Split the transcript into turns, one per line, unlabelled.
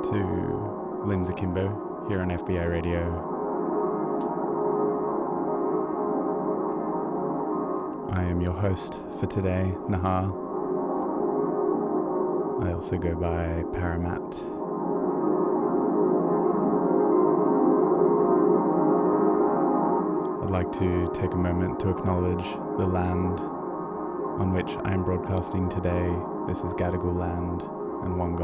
to Limbs Akimbo here on FBI Radio. I am your host for today, Nahar. I also go by Paramat. I'd like to take a moment to acknowledge the land on which I am broadcasting today. This is Gadigal land and Wonga